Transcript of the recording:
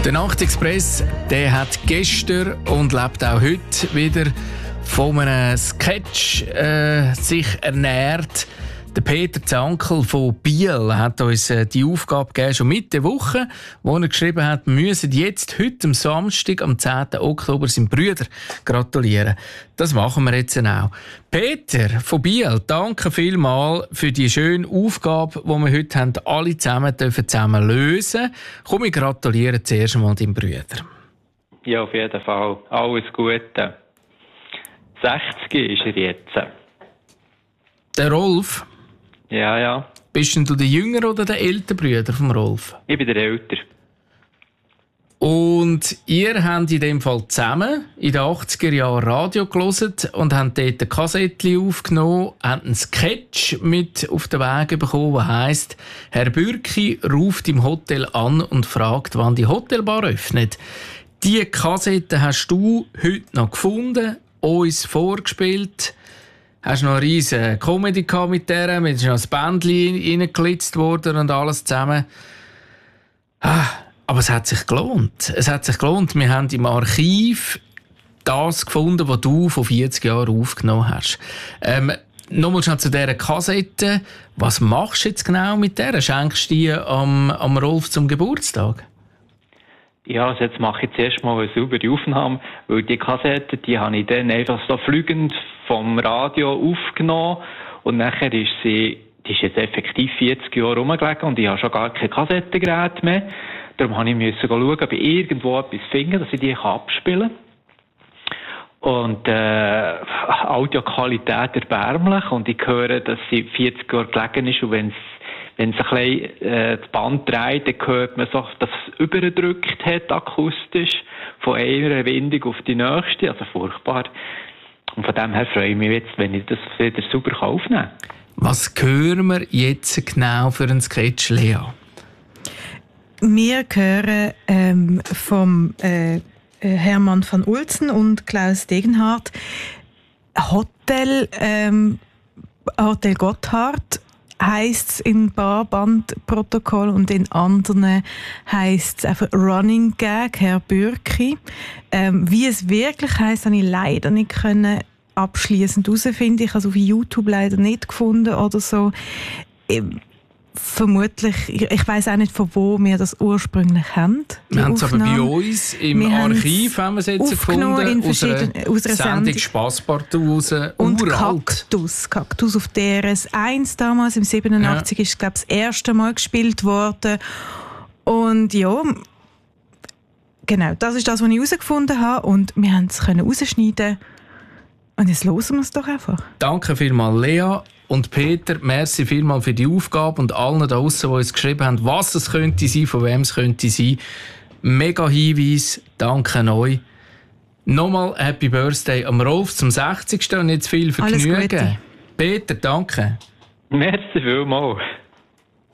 Der Nachtexpress, der hat gestern und lebt auch heute wieder von einem Sketch sich ernährt. Der Peter Zankel von Biel hat uns die Aufgabe gegeben, schon Mitte Woche, wo er geschrieben hat, wir müssen jetzt heute am Samstag, am 10. Oktober, seinem Brüder gratulieren. Das machen wir jetzt auch. Peter von Biel, danke vielmals für die schöne Aufgabe, die wir heute haben, alle zusammen lösen. Komm, ich gratuliere zuerst einmal deinem Brüder. Ja, auf jeden Fall. Alles Gute. 60 ist er jetzt. Der Rolf? Ja. Bist denn du der jüngere oder der ältere Bruder vom Rolf? Ich bin der Ältere. Und ihr habt in dem Fall zusammen in den 80er Jahren Radio gehört und habt dort ein Kassettchen aufgenommen, habt einen Sketch mit auf den Weg bekommen, der heisst «Herr Bürki ruft im Hotel an und fragt, wann die Hotelbar öffnet». Diese Kassette hast du heute noch gefunden, uns vorgespielt. Hast noch eine riesige Comedy mit der, mit noch ein Bändchen reingeglitzt worden und alles zusammen. Aber es hat sich gelohnt. Wir haben im Archiv das gefunden, was du vor 40 Jahren aufgenommen hast. Nochmal schnell zu dieser Kassette. Was machst du jetzt genau mit der? Schenkst du die am Rolf zum Geburtstag? Ja, also jetzt mache ich zuerst mal eine saubere Aufnahme, weil die Kassette, die habe ich dann einfach so fliegend vom Radio aufgenommen und nachher ist die ist jetzt effektiv 40 Jahre rumgelegen und ich habe schon gar kein Kassettengerät mehr. Darum musste ich schauen, ob ich irgendwo etwas finde, dass ich die abspielen kann. Und Audioqualität erbärmlich und ich höre, dass sie 40 Jahre gelegen ist und wenn es ein bisschen das Band dreht, dann hört man so, dass es übergedrückt hat, akustisch, von einer Windung auf die nächste, also furchtbar. Und von dem her freue ich mich jetzt, wenn ich das wieder sauber aufnehmen kann. Was hören wir jetzt genau für einen Sketch, Lea? Wir hören vom Hermann van Ulzen und Klaus Degenhardt Hotel Gotthard heisst es im Barbandprotokoll und in anderen heisst es einfach Running Gag, Herr Bürki. Wie es wirklich heisst, habe ich leider nicht abschliessend herausfinden. Ich habe es auf YouTube leider nicht gefunden oder so. Vermutlich, ich weiss auch nicht, von wo wir das ursprünglich haben. Wir haben es aber bei uns im Archiv haben wir es jetzt gefunden, aus einer Sendung Spasspartout raus. Und Kaktus auf DRS 1 damals, im 87 ist, glaube ich, das erste Mal gespielt worden. Und ja, genau, das ist das, was ich herausgefunden habe und wir haben es rausschneiden. Und jetzt hören wir es doch einfach. Danke vielmals, Lea. Und Peter, merci vielmals für die Aufgabe und allen da draussen, die uns geschrieben haben, was es könnte sein, von wem es könnte sein. Mega Hinweis, danke euch. Nochmal Happy Birthday am Rolf zum 60. und jetzt viel Vergnügen. Alles Gute. Peter, danke. Merci vielmals.